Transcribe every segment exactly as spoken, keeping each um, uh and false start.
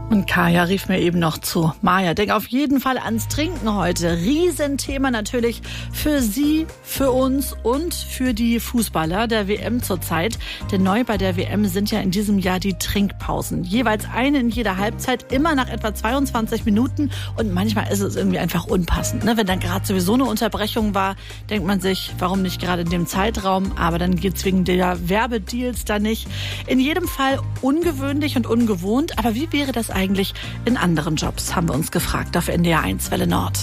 Und Kaya rief mir eben noch zu. Maja, denk auf jeden Fall ans Trinken heute. Riesenthema natürlich für Sie, für uns und für die Fußballer der W M zurzeit. Denn neu bei der W M sind ja in diesem Jahr die Trinkpausen. Jeweils eine in jeder Halbzeit, immer nach etwa zweiundzwanzig Minuten. Und manchmal ist es irgendwie einfach unpassend. Ne? Wenn dann gerade sowieso eine Unterbrechung war, denkt man sich, warum nicht gerade in dem Zeitraum? Aber dann geht's wegen der Werbedeals da nicht. In jedem Fall ungewöhnlich und ungewohnt. Aber wie wäre das eigentlich in anderen Jobs, haben wir uns gefragt auf N D R eins Welle Nord.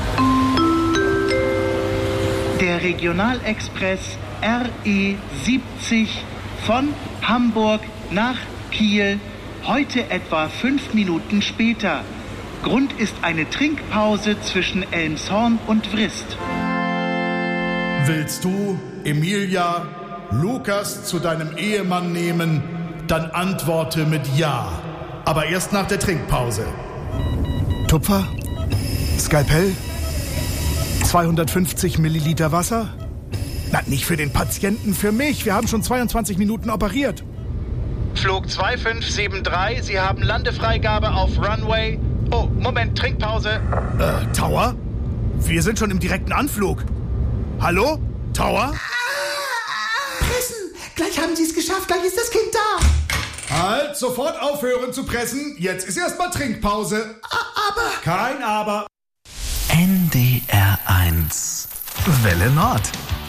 Der Regionalexpress R E siebzig von Hamburg nach Kiel, heute etwa fünf Minuten später. Grund ist eine Trinkpause zwischen Elmshorn und Vrist. Willst du, Emilia, Lukas zu deinem Ehemann nehmen, dann antworte mit Ja. Aber erst nach der Trinkpause. Tupfer? Skalpell? zweihundertfünfzig Milliliter Wasser? Na, nicht für den Patienten, für mich. Wir haben schon zweiundzwanzig Minuten operiert. Flug zwei fünf sieben drei, Sie haben Landefreigabe auf Runway. Oh, Moment, Trinkpause. Äh, Tower? Wir sind schon im direkten Anflug. Hallo? Tower? Ah, pressen! Gleich haben Sie es geschafft, gleich ist das Kind da. Halt, sofort aufhören zu pressen. Jetzt ist erstmal Trinkpause. Aber... Kein Aber. N D R eins Welle Nord.